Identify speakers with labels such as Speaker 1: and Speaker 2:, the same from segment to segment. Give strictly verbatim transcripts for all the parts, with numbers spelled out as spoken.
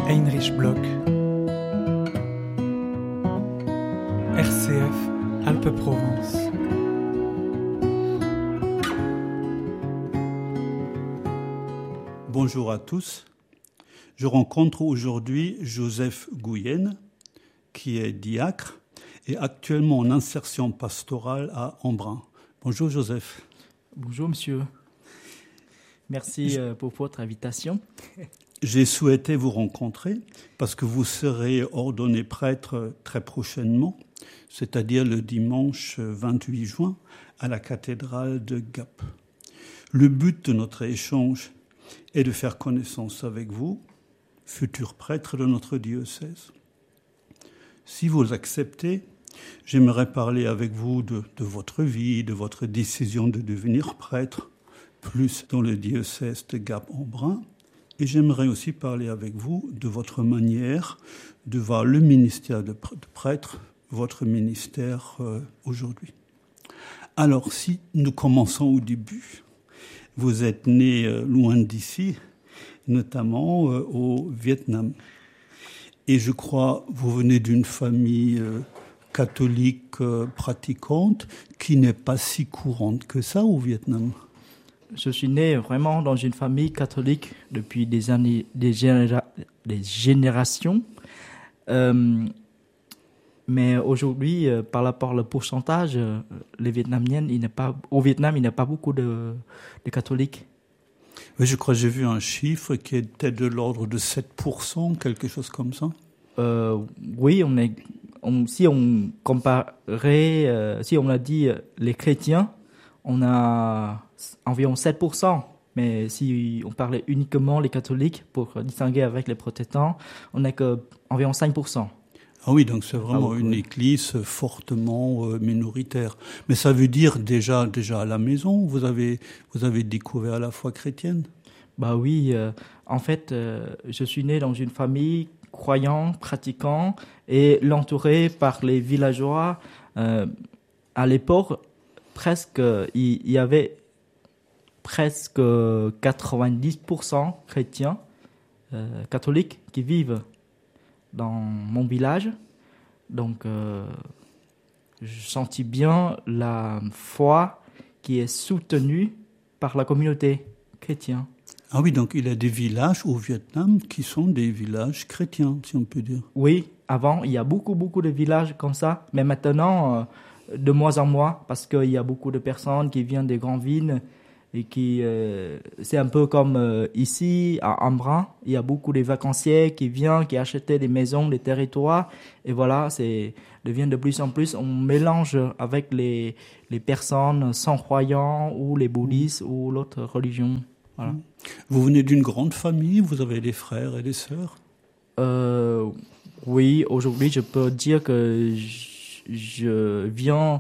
Speaker 1: Heinrich Bloch, R C F Alpes-Provence.
Speaker 2: Bonjour à tous. Je rencontre aujourd'hui Joseph Guyenne, qui est diacre et actuellement en insertion pastorale à Embrun. Bonjour Joseph.
Speaker 3: Bonjour monsieur. Merci
Speaker 2: Je...
Speaker 3: pour votre invitation.
Speaker 2: J'ai souhaité vous rencontrer parce que vous serez ordonné prêtre très prochainement, c'est-à-dire le dimanche vingt-huit juin à la cathédrale de Gap. Le but de notre échange est de faire connaissance avec vous, futur prêtre de notre diocèse. Si vous acceptez, j'aimerais parler avec vous de, de votre vie, de votre décision de devenir prêtre, plus dans le diocèse de Gap-Embrun. Et j'aimerais aussi parler avec vous de votre manière de voir le ministère de prêtre, votre ministère euh, aujourd'hui. Alors, si nous commençons au début, vous êtes né euh, loin d'ici, notamment euh, au Vietnam. Et je crois vous venez d'une famille euh, catholique euh, pratiquante qui n'est pas si courante que ça au Vietnam.
Speaker 3: Je suis né vraiment dans une famille catholique depuis des années, des, généra- des générations. Euh, mais aujourd'hui, euh, par rapport au pourcentage, euh, les Vietnamiennes, il n'est pas, au Vietnam, il n'y a pas beaucoup de, de catholiques.
Speaker 2: Oui, je crois que j'ai vu un chiffre qui était de l'ordre de sept pour cent, quelque chose comme ça.
Speaker 3: Euh, oui, on est, on, si on comparait, euh, si on a dit euh, les chrétiens, on a environ sept pour cent. Mais si on parlait uniquement les catholiques, pour distinguer avec les protestants, on n'est qu'environ cinq pour cent.
Speaker 2: Ah oui, donc c'est vraiment
Speaker 3: ah,
Speaker 2: une
Speaker 3: oui.
Speaker 2: église fortement euh, minoritaire. Mais ça veut dire déjà, déjà à la maison, vous avez, vous avez découvert la foi chrétienne ?
Speaker 3: Bah oui, euh, en fait, euh, je suis né dans une famille croyant, pratiquant, et l'entouré par les villageois. Euh, à l'époque, presque, il, il y avait presque quatre-vingt-dix pour cent chrétiens euh, catholiques qui vivent dans mon village. Donc, euh, je sentis bien la foi qui est soutenue par la communauté chrétienne.
Speaker 2: Ah oui, donc il y a des villages au Vietnam qui sont des villages chrétiens, si on peut dire.
Speaker 3: Oui, avant, il y a beaucoup, beaucoup de villages comme ça, mais maintenant, euh, de moins en moins, parce qu'il y a beaucoup de personnes qui viennent des grandes villes et qui, euh, c'est un peu comme euh, ici, à Embrun, il y a beaucoup de vacanciers qui viennent, qui achètent des maisons, des territoires, et voilà, c'est devient de plus en plus, on mélange avec les, les personnes sans croyants ou les bouddhistes mmh. ou l'autre religion. Voilà.
Speaker 2: Vous venez d'une grande famille, vous avez des frères et des sœurs ?
Speaker 3: euh, Oui, aujourd'hui, je peux dire que je, je viens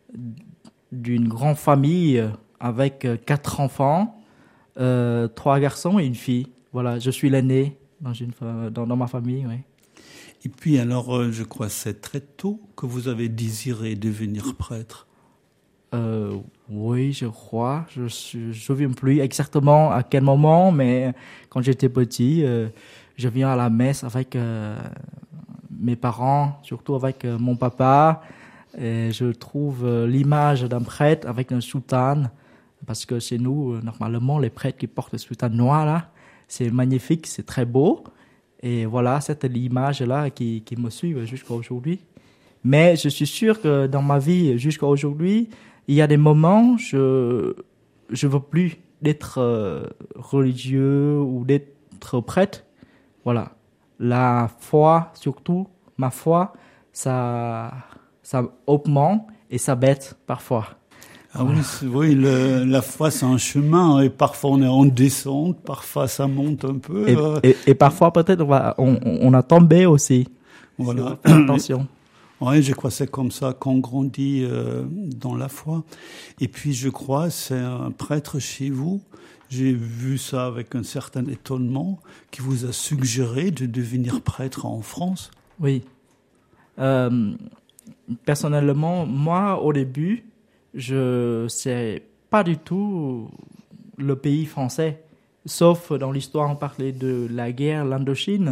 Speaker 3: d'une grande famille avec quatre enfants, euh, trois garçons et une fille. Voilà, je suis l'aîné dans, une, dans, dans ma famille, oui.
Speaker 2: Et puis alors, je crois que c'est très tôt que vous avez désiré devenir prêtre.
Speaker 3: Euh, oui, je crois. Je ne me souviens plus exactement à quel moment, mais quand j'étais petit, euh, je viens à la messe avec euh, mes parents, surtout avec euh, mon papa. Et je trouve euh, l'image d'un prêtre avec un soutane, parce que chez nous, euh, normalement, les prêtres qui portent le soutane noir, là, c'est magnifique, c'est très beau. Et voilà, c'est l'image-là qui, qui me suit jusqu'à aujourd'hui. Mais je suis sûr que dans ma vie jusqu'à aujourd'hui, il y a des moments, je je veux plus d'être euh, religieux ou d'être prêtre. Voilà. La foi, surtout, ma foi, ça, ça augmente et ça baisse parfois.
Speaker 2: Ah oui, oui le, la foi, c'est un chemin. Et parfois, on est en descente, parfois, ça monte un peu.
Speaker 3: Et,
Speaker 2: euh...
Speaker 3: et, et parfois, peut-être, on, va, on, on a tombé aussi.
Speaker 2: Voilà.
Speaker 3: Attention.
Speaker 2: Oui, je crois que c'est comme ça qu'on grandit euh, dans la foi. Et puis, je crois, c'est un prêtre chez vous. J'ai vu ça avec un certain étonnement, qui vous a suggéré de devenir prêtre en France.
Speaker 3: Oui. Euh, personnellement, moi, au début, je ne sais pas du tout le pays français. Sauf dans l'histoire, on parlait de la guerre, l'Indochine.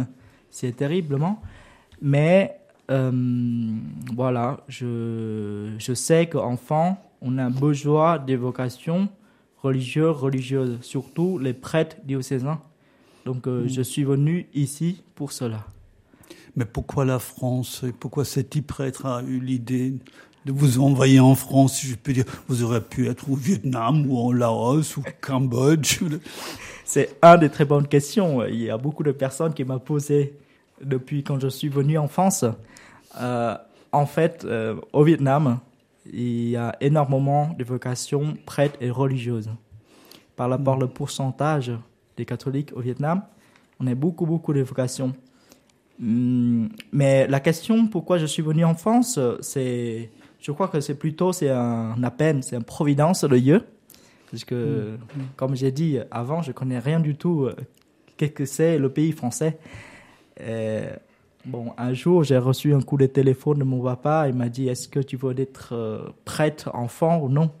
Speaker 3: c'est terriblement. Mais euh, voilà, je, je sais qu'enfant, on a besoin des vocations religieuses, religieuses, surtout les prêtres diocésains. Donc euh, mmh. je suis venu ici pour cela.
Speaker 2: Mais pourquoi la France? Pourquoi cet prêtre a eu l'idée de vous envoyer en France, si je peux dire? Vous auriez pu être au Vietnam ou en Laos ou au Cambodge.
Speaker 3: C'est une des très bonnes questions. Il y a beaucoup de personnes qui m'ont posé depuis quand je suis venu en France. Euh, en fait, euh, au Vietnam, il y a énormément de vocations prêtres et religieuses. Par rapport au pourcentage des catholiques au Vietnam, on a beaucoup, beaucoup de vocations. Mais la question pourquoi je suis venu en France, c'est, je crois que c'est plutôt c'est un appel, c'est une providence de Dieu. Parce que, mmh. comme j'ai dit avant, je connais rien du tout qu'est-ce que c'est le pays français. Et, bon, un jour, j'ai reçu un coup de téléphone de mon papa. Il m'a dit, est-ce que tu veux être prêtre enfant ou non?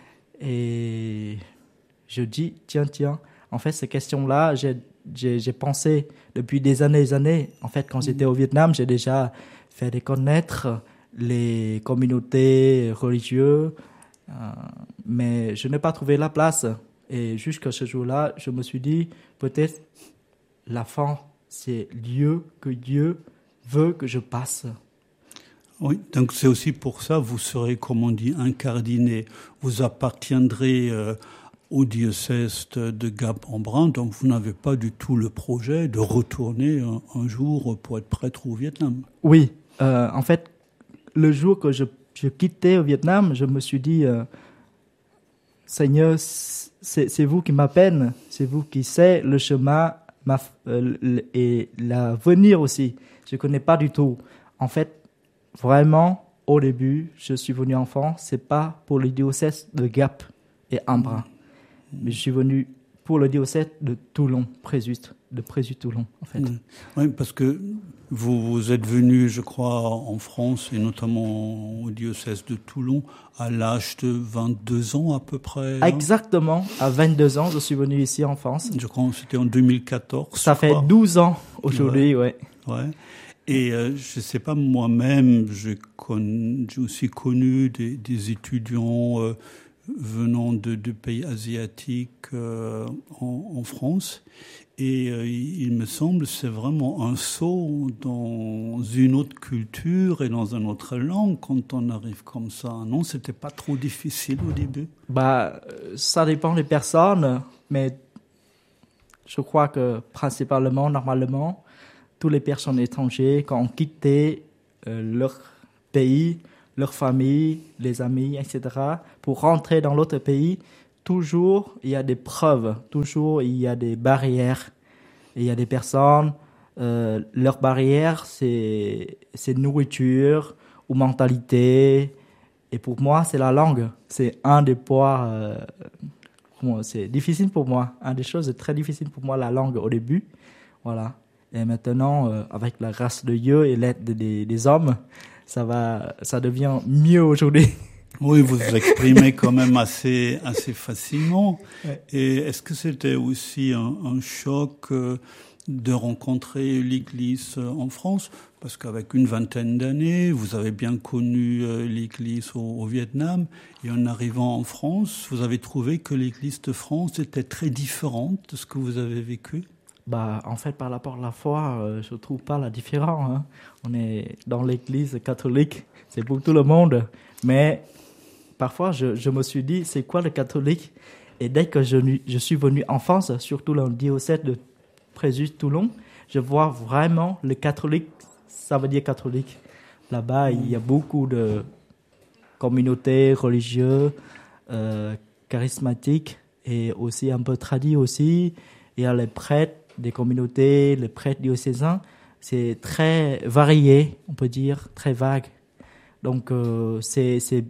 Speaker 3: Et je dis, tiens, tiens. En fait, ces questions-là, j'ai J'ai, j'ai pensé depuis des années et des années. En fait, quand j'étais au Vietnam, j'ai déjà fait de connaître les communautés religieuses, euh, mais je n'ai pas trouvé la place. Et jusqu'à ce jour-là, je me suis dit, peut-être la fin, c'est lieu que Dieu veut que je passe.
Speaker 2: Oui, donc c'est aussi pour ça, vous serez, comme on dit, incardiné. Vous appartiendrez euh, au diocèse de Gap-en-Brun, donc vous n'avez pas du tout le projet de retourner un, un jour pour être prêtre au Vietnam.
Speaker 3: Oui, euh, en fait, le jour que je, je quittais au Vietnam, je me suis dit, euh, Seigneur, c'est, c'est vous qui m'appelez, c'est vous qui savez le chemin ma, euh, et l'avenir aussi. Je ne connais pas du tout. En fait, vraiment, au début, je suis venu en France, ce n'est pas pour le diocèse de Gap et Embrun. Mais je suis venu pour le diocèse de Toulon, Présus, de Présus-Toulon, en fait.
Speaker 2: Mmh. Oui, parce que vous, vous êtes venu, je crois, en France, et notamment au diocèse de Toulon, à l'âge de vingt-deux ans à peu près.
Speaker 3: Exactement, à vingt-deux ans, je suis venu ici en France.
Speaker 2: Je crois que c'était en deux mille quatorze.
Speaker 3: Ça fait douze ans aujourd'hui,
Speaker 2: ouais.
Speaker 3: ouais.
Speaker 2: ouais. Et euh, je ne sais pas, moi-même, j'ai, con... j'ai aussi connu des, des étudiants euh, venant de, de pays asiatiques euh, en, en France. Et euh, il me semble que c'est vraiment un saut dans une autre culture et dans une autre langue quand on arrive comme ça. Non, c'était pas trop difficile au début?
Speaker 3: Bah, ça dépend des personnes, mais je crois que principalement, normalement, toutes les personnes étrangères, quand on quittait euh, leur pays, leur famille, les amis, et cetera, pour rentrer dans l'autre pays, toujours il y a des preuves, toujours il y a des barrières. Et il y a des personnes, euh, leur barrière, c'est, c'est nourriture ou mentalité. Et pour moi, c'est la langue. C'est un des poids, euh, c'est difficile pour moi. Un des choses très difficiles pour moi, la langue au début. Voilà. Et maintenant, euh, avec la grâce de Dieu et l'aide des, des hommes, ça va, ça devient mieux aujourd'hui.
Speaker 2: Oui, vous vous exprimez quand même assez, assez facilement.
Speaker 3: Ouais.
Speaker 2: Et est-ce que c'était aussi un, un choc euh, de rencontrer l'Église en France? Parce qu'avec une vingtaine d'années, vous avez bien connu euh, l'Église au, au Vietnam. Et en arrivant en France, vous avez trouvé que l'Église de France était très différente de ce que vous avez vécu?
Speaker 3: Bah, en fait, par rapport à la foi, euh, je ne trouve pas la différence. Hein. On est dans l'Église catholique, c'est pour tout le monde. Mais parfois, je, je me suis dit, c'est quoi le catholique? Et dès que je, je suis venu en France, surtout dans le diocèse de Présus-Toulon, je vois vraiment le catholique, ça veut dire catholique. Là-bas, il y a beaucoup de communautés religieuses, euh, charismatiques et aussi un peu tradies aussi. Il y a les prêtres des communautés, les prêtres diocésains. C'est très varié, on peut dire, très vague. Donc, euh, c'est, c'est,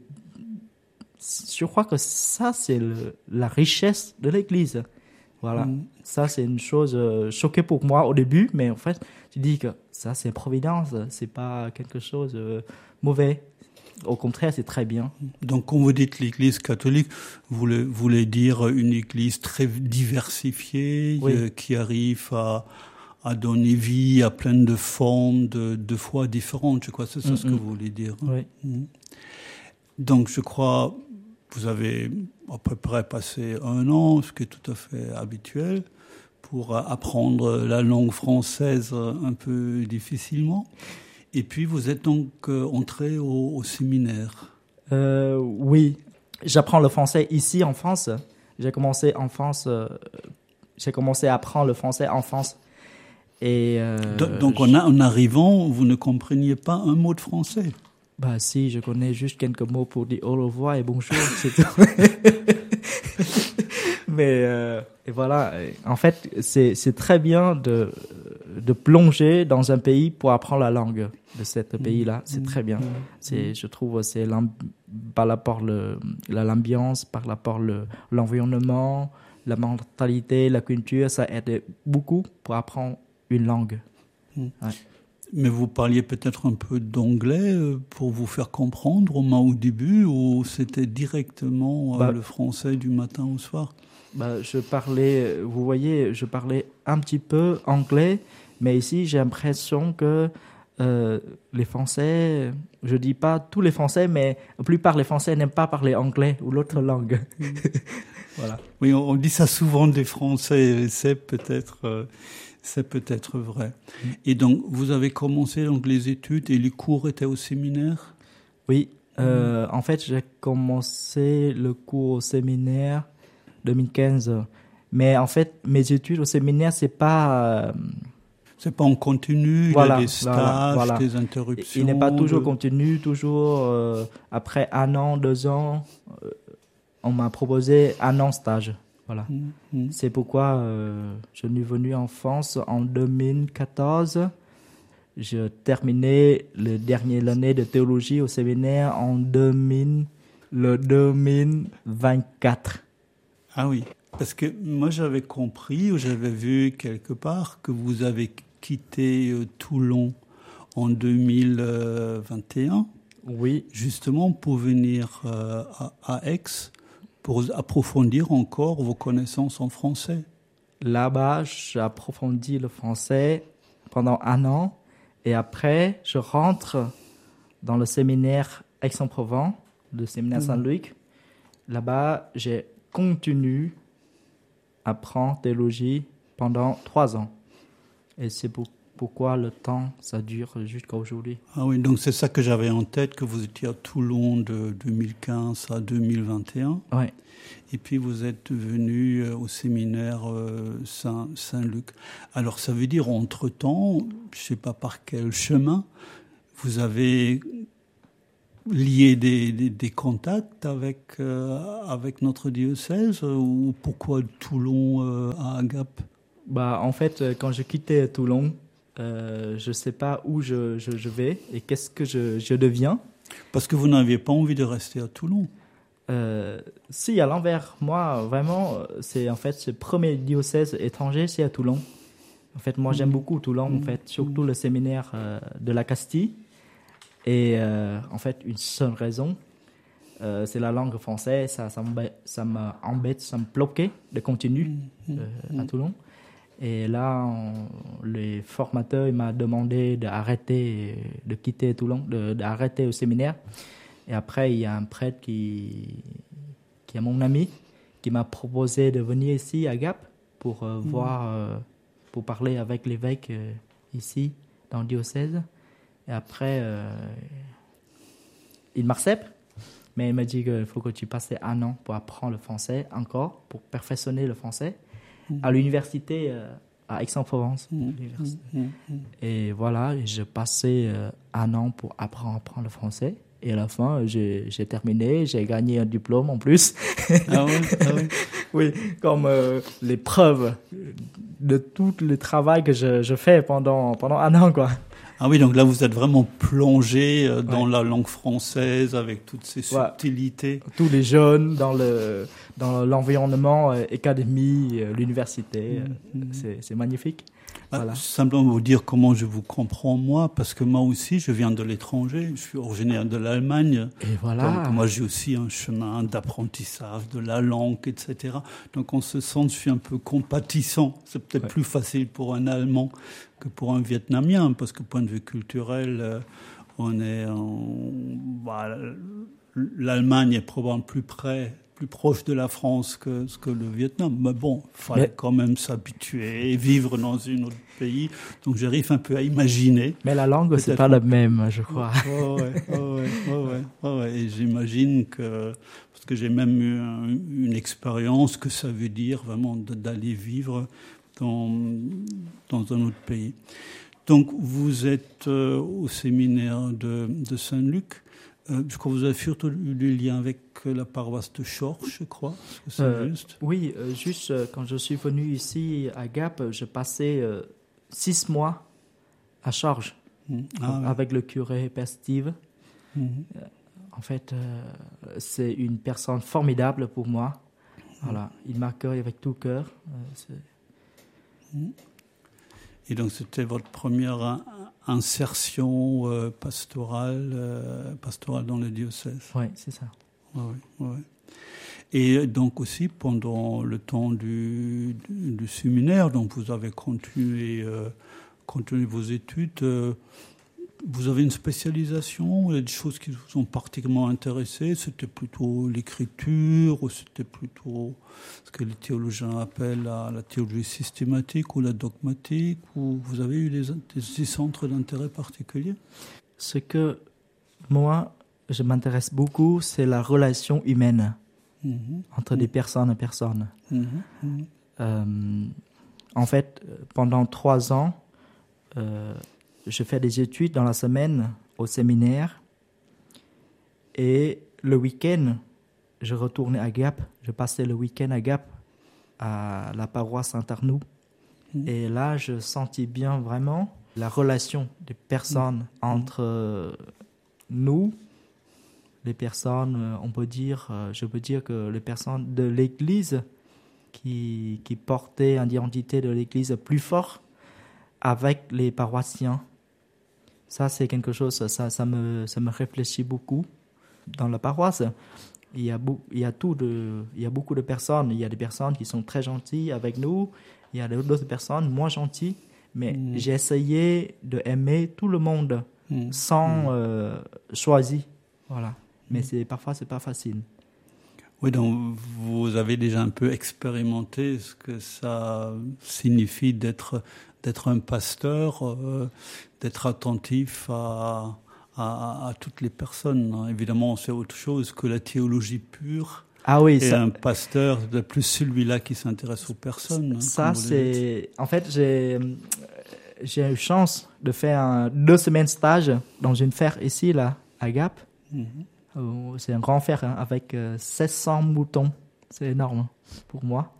Speaker 3: je crois que ça, c'est le, la richesse de l'Église. Voilà. Mmh. Ça, c'est une chose euh, choquée pour moi au début, mais en fait, tu dis que ça, c'est providence, c'est pas quelque chose de euh, mauvais. Au contraire, c'est très bien.
Speaker 2: Donc, quand vous dites l'Église catholique, vous voulez, voulez dire une Église très diversifiée, oui. euh, qui arrive à, à donner vie à plein de formes, de, de foi différentes. Je crois que c'est ça mm-hmm. ce que vous voulez dire.
Speaker 3: Oui.
Speaker 2: Mm. Donc, je crois, vous avez à peu près passé un an, ce qui est tout à fait habituel, pour apprendre la langue française un peu difficilement. Et puis, vous êtes donc entré au, au séminaire.
Speaker 3: Euh, oui, j'apprends le français ici en France. J'ai commencé en France, euh, j'ai commencé à apprendre le français en France. Et euh,
Speaker 2: donc, donc en, en arrivant, vous ne compreniez pas un mot de français?
Speaker 3: Bah si, je connais juste quelques mots pour dire au revoir et bonjour, c'est tout. Mais euh, et voilà, en fait, c'est c'est très bien de de plonger dans un pays pour apprendre la langue de ce pays-là. C'est très bien. C'est, je trouve, c'est par rapport le la l'ambiance, par rapport le l'environnement, la mentalité, la culture, ça aide beaucoup pour apprendre une langue. Ouais.
Speaker 2: Mais vous parliez peut-être un peu d'anglais pour vous faire comprendre au moins au début, ou c'était directement bah, le français du matin au soir?
Speaker 3: Bah, je parlais, vous voyez, je parlais un petit peu anglais, mais ici j'ai l'impression que euh, les Français, je dis pas tous les Français, mais la plupart des Français n'aiment pas parler anglais ou l'autre langue.
Speaker 2: Voilà. Oui, on, on dit ça souvent des Français, c'est peut-être... Euh, C'est peut-être vrai. Et donc, vous avez commencé donc, les études et les cours étaient au séminaire?
Speaker 3: Oui. Euh, mmh. En fait, j'ai commencé le cours au séminaire deux mille quinze. Mais en fait, mes études au séminaire, c'est pas... Euh...
Speaker 2: C'est pas en continu,
Speaker 3: voilà,
Speaker 2: il y a des stages, voilà, voilà. des interruptions.
Speaker 3: Il n'est pas toujours
Speaker 2: de...
Speaker 3: continu, toujours euh, après un an, deux ans, euh, on m'a proposé un an stage. Voilà. Mmh. C'est pourquoi euh, je suis venu en France en deux mille quatorze. J'ai terminé le dernier année de théologie au séminaire en deux mille, le deux mille vingt-quatre.
Speaker 2: Ah oui, parce que moi j'avais compris ou j'avais vu quelque part que vous avez quitté euh, Toulon en deux mille vingt et un.
Speaker 3: Oui.
Speaker 2: Justement pour venir euh, à, à Aix. Pour approfondir encore vos connaissances en français.
Speaker 3: Là-bas, j'ai approfondi le français pendant un an. Et après, je rentre dans le séminaire Aix-en-Provence, le séminaire mmh. Saint-Luc. Là-bas, j'ai continué à apprendre théologie pendant trois ans. Et c'est pour, pourquoi le temps, ça dure jusqu'à aujourd'hui.
Speaker 2: Ah oui, donc c'est ça que j'avais en tête, que vous étiez à Toulon de deux mille quinze à deux mille vingt et un.
Speaker 3: Oui.
Speaker 2: Et puis vous êtes venu au séminaire Saint, Saint-Luc. Alors ça veut dire, entre-temps, je ne sais pas par quel chemin, vous avez lié des, des, des contacts avec, euh, avec notre diocèse, ou pourquoi Toulon euh, à Agap?
Speaker 3: Bah, en fait, quand je quittais Toulon, Euh, je ne sais pas où je, je, je vais et qu'est-ce que je, je deviens.
Speaker 2: Parce que vous n'aviez pas envie de rester à Toulon.
Speaker 3: Euh, si, à l'envers. Moi, vraiment, c'est en fait le premier diocèse étranger, c'est à Toulon. En fait, moi, mmh. j'aime beaucoup Toulon, mmh. en fait, surtout le séminaire euh, de la Castille. Et euh, en fait, une seule raison, euh, c'est la langue française. Ça, ça m'embête, ça m'embête, ça me bloquait de continuer mmh. euh, à Toulon. Et là, on, les formateurs m'ont demandé d'arrêter, de quitter Toulon, de, d'arrêter au séminaire. Et après, il y a un prêtre qui, qui est mon ami, qui m'a proposé de venir ici à Gap pour euh, mmh. voir, euh, pour parler avec l'évêque euh, ici, dans le diocèse. Et après, euh, il m'accepte, mais il m'a dit qu'il faut que tu passes un an pour apprendre le français encore, pour perfectionner le français. À l'université euh, à Aix-en-Provence. Mmh, mmh, mmh. Et voilà, je passais euh, un an pour apprendre, apprendre le français. Et à la fin, j'ai, j'ai terminé, j'ai gagné un diplôme en plus.
Speaker 2: Ah oui, ah oui.
Speaker 3: Oui, comme euh, les preuves de tout le travail que je, je fais pendant, pendant un an, quoi.
Speaker 2: Ah oui, donc là, vous êtes vraiment plongé dans
Speaker 3: ouais.
Speaker 2: la langue française avec toutes ces subtilités.
Speaker 3: Ouais. Tous les jeunes dans, le, dans l'environnement euh, académie, euh, l'université, mmh. euh, c'est, c'est magnifique. Voilà.
Speaker 2: Ah, simplement vous dire comment je vous comprends moi, parce que moi aussi je viens de l'étranger, je suis originaire de l'Allemagne.
Speaker 3: Et voilà.
Speaker 2: Donc moi j'ai aussi un chemin d'apprentissage de la langue, et cetera. Donc en ce sens je suis un peu compatissant. C'est peut-être ouais. plus facile pour un Allemand que pour un Vietnamien, parce que point de vue culturel, euh, on est en... bah, l'Allemagne est probablement plus près, plus proche de la France que, que le Vietnam. Mais bon, il fallait mais... quand même s'habituer et vivre dans un autre pays. Donc j'arrive un peu à imaginer.
Speaker 3: Mais la langue, c'est pas la même, je crois.
Speaker 2: Oh, ouais, oh, ouais, oh, ouais, oh, ouais. Et j'imagine que, parce que j'ai même eu un, une expérience que ça veut dire vraiment d'aller vivre dans, dans un autre pays. Donc vous êtes euh, au séminaire de, de Saint-Luc. Euh, je crois que vous avez surtout eu des liens avec la paroisse de Chorches, je crois. Est-ce que c'est
Speaker 3: euh,
Speaker 2: juste
Speaker 3: Oui, euh, juste euh, quand je suis venu ici à Gap, je passais euh, six mois à Chorches mmh. ah, euh, avec ouais. le curé Père Steve. Mmh. Euh, en fait, euh, c'est une personne formidable pour moi. Mmh. Voilà, il m'accueille avec tout cœur. Euh,
Speaker 2: mmh. Et donc, c'était votre première insertion euh, pastorale, euh, pastorale dans le diocèse.
Speaker 3: Oui, c'est ça.
Speaker 2: Ouais, ouais. Et donc aussi, pendant le temps du, du, du séminaire, donc vous avez continué, euh, continué vos études. Euh, vous avez une spécialisation? Il y a des choses qui vous ont particulièrement intéressé? C'était plutôt l'écriture ou c'était plutôt ce que les théologiens appellent la, la théologie systématique ou la dogmatique? Ou vous avez eu des, des, des centres d'intérêt particuliers?
Speaker 3: Ce que moi, je m'intéresse beaucoup, c'est la relation humaine mmh. entre mmh. des personnes et personnes. Mmh. Mmh. Euh, en fait, pendant trois ans, euh, je fais des études dans la semaine au séminaire et le week-end, je retournais à Gap. Je passais le week-end à Gap, à la paroisse Saint-Arnoux. Mmh. Et là, je sentis bien vraiment la relation des personnes mmh. entre euh, nous, les personnes, on peut dire, je peux dire que les personnes de l'Église qui, qui portaient une identité de l'Église plus forte avec les paroissiens. Ça, c'est quelque chose, ça, ça, me, ça me réfléchit beaucoup. Dans la paroisse, il y a, il y a tout de, il y a beaucoup de personnes. Il y a des personnes qui sont très gentilles avec nous. Il y a d'autres personnes moins gentilles. Mais mmh. j'ai essayé d'aimer tout le monde mmh. sans mmh. Euh, choisir. Voilà. Mais c'est, parfois, ce n'est pas facile.
Speaker 2: Oui, donc vous avez déjà un peu expérimenté ce que ça signifie d'être... d'être un pasteur, euh, d'être attentif à, à, à toutes les personnes. Évidemment, c'est autre chose que la théologie pure.
Speaker 3: Ah oui,
Speaker 2: et
Speaker 3: ça...
Speaker 2: un pasteur, de plus celui-là qui s'intéresse aux personnes.
Speaker 3: Ça, hein, c'est... En fait, j'ai, j'ai eu chance de faire un deux semaines stage dans une ferme ici, là, à Gap. Mm-hmm. C'est un grand fer hein, avec euh, sept cents moutons. C'est énorme pour moi.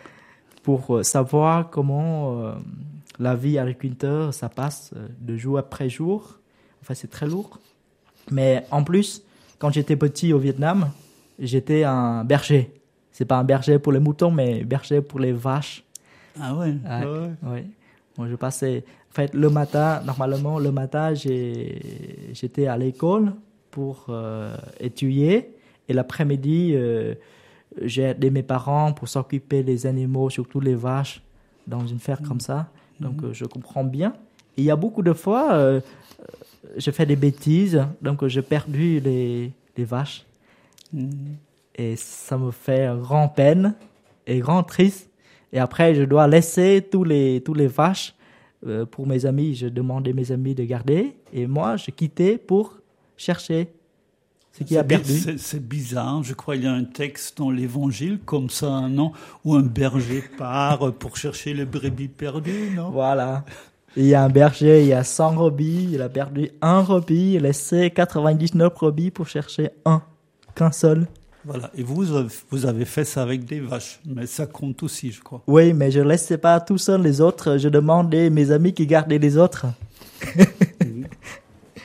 Speaker 3: Pour euh, savoir comment... Euh, la vie agriculteur, ça passe de jour après jour. Enfin, c'est très lourd. Mais en plus, quand j'étais petit au Vietnam, j'étais un berger. C'est pas un berger pour les moutons, mais berger pour les vaches.
Speaker 2: Ah ouais.
Speaker 3: Ah, ouais. ouais. Moi, je passais. En fait, le matin, normalement, le matin, j'ai, j'étais à l'école pour euh, étudier, et l'après-midi, euh, j'ai aidé mes parents pour s'occuper des animaux, surtout les vaches, dans une ferme mmh. comme ça. Donc, mmh. euh, je comprends bien. Et il y a beaucoup de fois, euh, je fais des bêtises, donc j'ai perdu les, les vaches. Mmh. Et ça me fait grand peine et grand triste. Et après, je dois laisser tous les, tous les vaches euh, pour mes amis. Je demandais à mes amis de garder. Et moi, je quittais pour chercher ce qui a perdu.
Speaker 2: C'est, c'est bizarre. Je crois qu'il y a un texte dans l'Évangile comme ça, non, où un berger part pour chercher les brebis perdues, non?
Speaker 3: Voilà. Il y a un berger, il y a cent brebis, il a perdu un brebis, il a laissé quatre-vingt-dix-neuf brebis pour chercher un, qu'un seul.
Speaker 2: Voilà. Et vous, vous avez fait ça avec des vaches, mais ça compte aussi, je crois.
Speaker 3: Oui, mais je ne laissais pas tout seul les autres. Je demandais à mes amis qui gardaient les autres.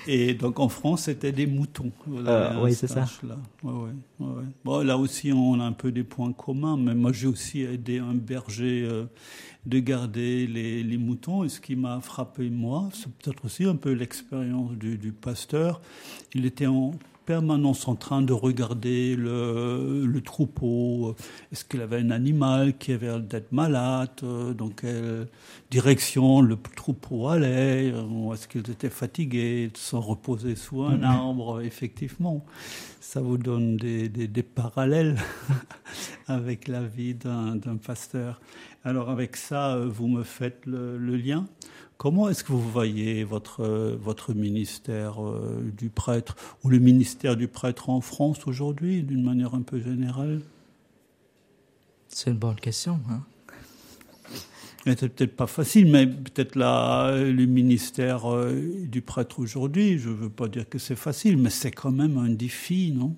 Speaker 2: Et donc en France, c'était des moutons.
Speaker 3: Euh, oui, c'est ça.
Speaker 2: Là. Ouais, ouais, ouais. Bon, là aussi, on a un peu des points communs, mais moi, j'ai aussi aidé un berger euh, de garder les, les moutons. Et ce qui m'a frappé, moi, c'est peut-être aussi un peu l'expérience du, du pasteur. Il était en permanence en train de regarder le, le troupeau. Est-ce qu'il avait un animal qui avait l'air d'être malade? Dans quelle direction le troupeau allait? Ou est-ce qu'ils étaient fatigués de se reposer sous un arbre? Effectivement, ça vous donne des, des, des parallèles avec la vie d'un, d'un pasteur. Alors avec ça, vous me faites le, le lien. Comment est-ce que vous voyez votre, votre ministère euh, du prêtre ou le ministère du prêtre en France aujourd'hui, d'une manière un peu générale?
Speaker 3: C'est une bonne question. Hein?
Speaker 2: C'est peut-être pas facile, mais peut-être là, le ministère euh, du prêtre aujourd'hui, je ne veux pas dire que c'est facile, mais c'est quand même un défi, non?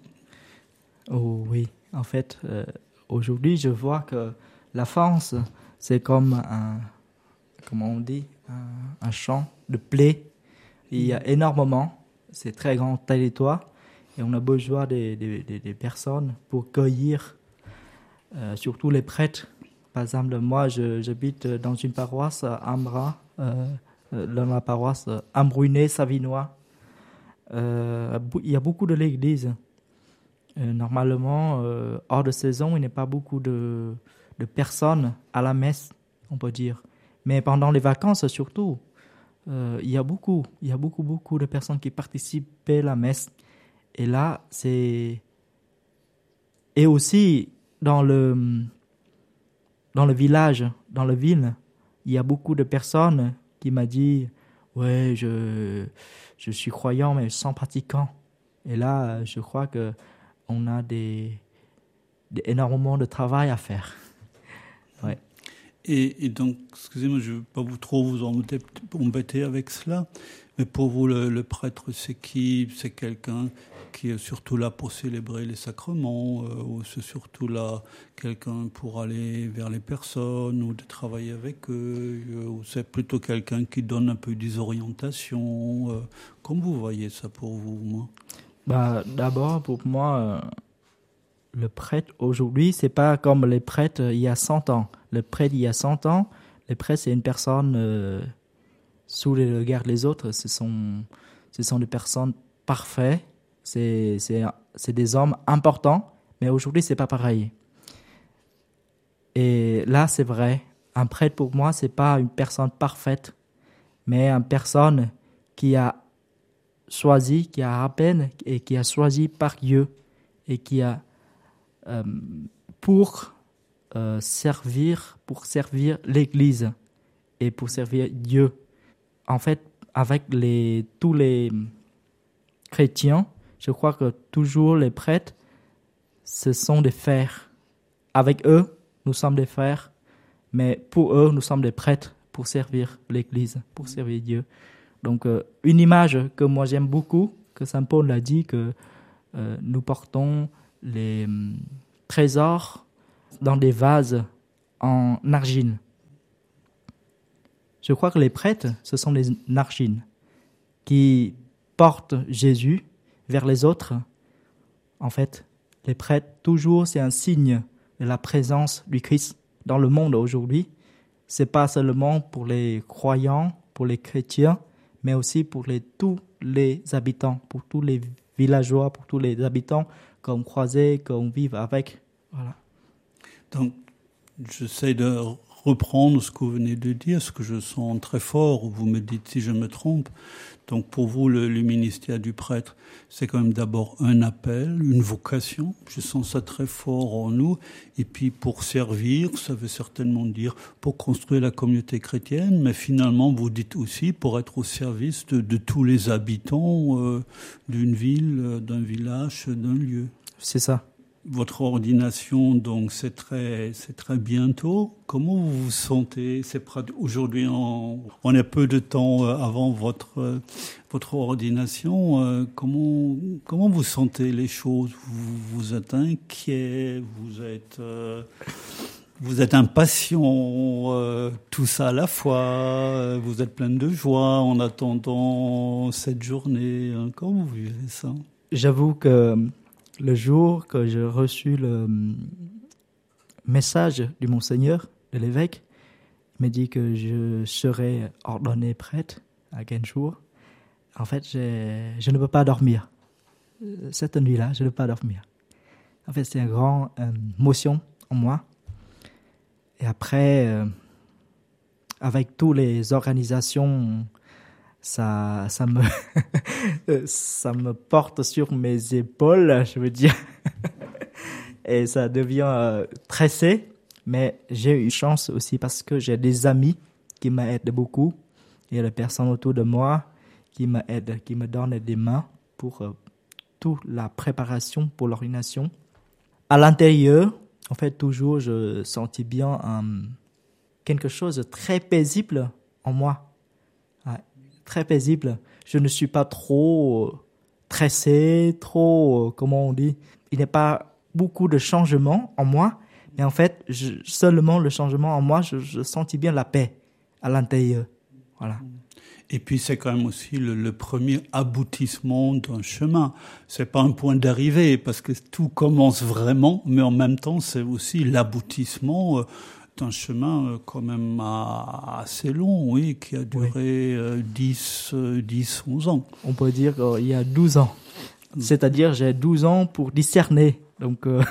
Speaker 3: Oh oui, en fait, euh, aujourd'hui, je vois que la France, c'est comme un, comment on dit, un, un champ de blé. Il y a énormément, c'est très grand territoire, et on a besoin des, des, des, des personnes pour cueillir, euh, surtout les prêtres. Par exemple, moi, je, j'habite dans une paroisse à Ambra, euh, dans la paroisse Ambrunet-Savinois. Euh, il y a beaucoup de l'église. Euh, normalement, euh, hors de saison, il n'y a pas beaucoup de, de personnes à la messe, on peut dire. Mais pendant les vacances, surtout, euh, il y a beaucoup, il y a beaucoup, beaucoup de personnes qui participent à la messe. Et là, c'est... Et aussi, dans le, dans le village, dans la ville, il y a beaucoup de personnes qui m'ont dit « Ouais, je, je suis croyant, mais sans pratiquant. » Et là, je crois que on a des, des, énormément de travail à faire. Ouais.
Speaker 2: Et, et donc, excusez-moi, je ne veux pas vous trop vous embêter, embêter avec cela, mais pour vous, le, le prêtre, c'est qui? C'est quelqu'un qui est surtout là pour célébrer les sacrements, euh, ou c'est surtout là quelqu'un pour aller vers les personnes, ou de travailler avec eux, euh, ou c'est plutôt quelqu'un qui donne un peu des orientations? euh, Comment vous voyez ça pour vous, moi?
Speaker 3: Bah, d'abord, pour moi, euh, le prêtre aujourd'hui, c'est pas comme les prêtres il y a cent ans. Le prêtre il y a cent ans, le prêtre c'est une personne euh, sous le regard des autres. Ce sont, ce sont des personnes parfaites. C'est, c'est, c'est des hommes importants. Mais aujourd'hui, c'est pas pareil. Et là, c'est vrai. Un prêtre pour moi, c'est pas une personne parfaite, mais une personne qui a choisi, qui a à peine et qui a choisi par Dieu et qui a euh, pour euh, servir, pour servir l'Église et pour servir Dieu. En fait, avec les, tous les chrétiens, je crois que toujours les prêtres, ce sont des frères. Avec eux, nous sommes des frères, mais pour eux, nous sommes des prêtres pour servir l'Église, pour servir Dieu. Donc, euh, une image que moi j'aime beaucoup, que Saint Paul l'a dit, que euh, nous portons les hum, trésors dans des vases en argile. Je crois que les prêtres, ce sont des argiles qui portent Jésus vers les autres. En fait, les prêtres, toujours, c'est un signe de la présence du Christ dans le monde aujourd'hui. Ce n'est pas seulement pour les croyants, pour les chrétiens, mais aussi pour les, tous les habitants, pour tous les villageois, pour tous les habitants qu'on croise, qu'on vive avec. Voilà.
Speaker 2: Donc, j'essaie de reprendre ce que vous venez de dire, ce que je sens très fort. Vous me dites si je me trompe. Donc, pour vous, le, le ministère du prêtre, c'est quand même d'abord un appel, une vocation. Je sens ça très fort en nous. Et puis, pour servir, ça veut certainement dire pour construire la communauté chrétienne. Mais finalement, vous dites aussi pour être au service de, de tous les habitants euh, d'une ville, d'un village, d'un lieu.
Speaker 3: C'est ça.
Speaker 2: Votre ordination, donc, c'est très, c'est très bientôt. Comment vous vous sentez? C'est aujourd'hui, on, on a peu de temps avant votre, votre ordination. Comment, comment vous sentez les choses? Vous, vous êtes inquiet? Vous êtes, euh, Vous êtes impatient, euh, tout ça à la fois, euh, vous êtes plein de joie en attendant cette journée. Hein. Comment vous vivez ça?
Speaker 3: J'avoue que le jour que j'ai reçu le message du Monseigneur, de l'évêque, il m'a dit que je serais ordonné prêtre à quinze jours. En fait, j'ai, je ne peux pas dormir. Cette nuit-là, je ne peux pas dormir. En fait, c'est une grande euh, émotion en moi. Et après, euh, avec toutes les organisations, ça, ça me, ça me porte sur mes épaules, je veux dire. Et ça devient euh, stressé. Mais j'ai eu chance aussi parce que j'ai des amis qui m'aident beaucoup. Il y a des personnes autour de moi qui m'aident, qui me donnent des mains pour euh, toute la préparation pour l'ordination. À l'intérieur, en fait, toujours, je sentis bien um, quelque chose de très paisible en moi. Ouais, très paisible. Je ne suis pas trop stressé, trop, comment on dit. Il n'y a pas beaucoup de changements en moi, mais en fait, je, seulement le changement en moi, je, je sentis bien la paix à l'intérieur. Voilà.
Speaker 2: Et puis c'est quand même aussi le, le premier aboutissement d'un chemin. C'est pas un point d'arrivée parce que tout commence vraiment, mais en même temps c'est aussi l'aboutissement d'un chemin quand même assez long, oui, qui a duré oui. dix, onze ans.
Speaker 3: On peut dire qu'il y a douze ans. C'est-à-dire j'ai douze ans pour discerner. Donc euh...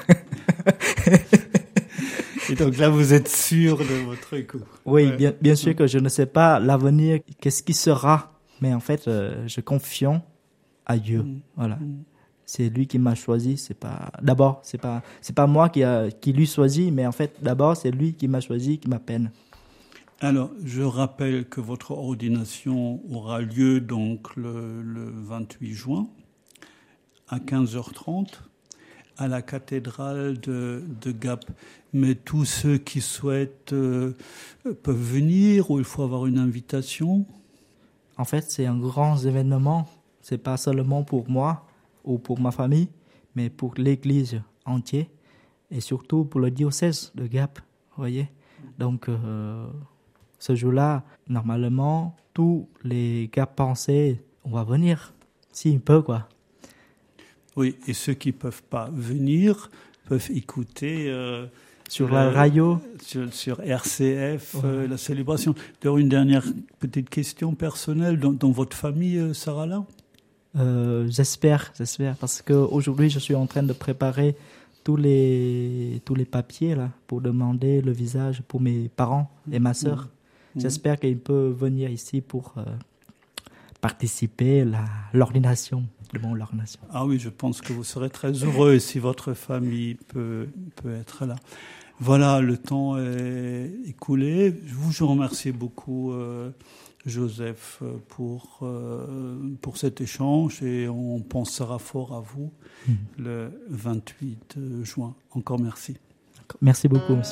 Speaker 2: Et donc là, vous êtes sûr de votre coup.
Speaker 3: Oui, ouais. bien, bien sûr que je ne sais pas l'avenir, qu'est-ce qui sera. Mais en fait, euh, je confie à Dieu. Mmh. Voilà. Mmh. C'est lui qui m'a choisi. C'est pas, d'abord, c'est pas, c'est pas moi qui, a, qui lui choisi, mais en fait, d'abord, c'est lui qui m'a choisi, qui m'appelle.
Speaker 2: Alors, je rappelle que votre ordination aura lieu donc le, le vingt-huit juin à quinze heures trente. À la cathédrale de, de Gap. Mais tous ceux qui souhaitent euh, peuvent venir ou il faut avoir une invitation?
Speaker 3: En fait, c'est un grand événement. C'est pas seulement pour moi ou pour ma famille, mais pour l'Église entière et surtout pour le diocèse de Gap. Vous voyez? Donc, euh, ce jour-là, normalement, tous les Gapensais, on va venir, s'ils peuvent, quoi.
Speaker 2: Oui, et ceux qui ne peuvent pas venir peuvent écouter euh,
Speaker 3: sur la euh, radio,
Speaker 2: sur, sur R C F, ouais. euh, la célébration. D'ailleurs, une dernière petite question personnelle. Dans, dans votre famille, euh, Sarah là
Speaker 3: euh, J'espère, j'espère, parce qu'aujourd'hui, je suis en train de préparer tous les, tous les papiers là, pour demander le visage pour mes parents et ma sœur. Mmh. J'espère qu'ils peuvent venir ici pour euh, participer à l'ordination. De mon ordination.
Speaker 2: Ah oui, je pense que vous serez très heureux si votre famille peut, peut être là. Voilà, le temps est écoulé. Je vous remercie beaucoup, euh, Joseph, pour, euh, pour cet échange et on pensera fort à vous mmh. le vingt-huit juin. Encore merci.
Speaker 3: Merci beaucoup, monsieur.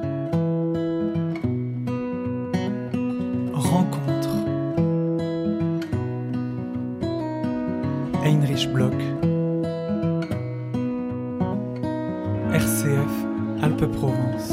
Speaker 1: Rencontre. Heinrich Bloch, R C F Alpes-Provence.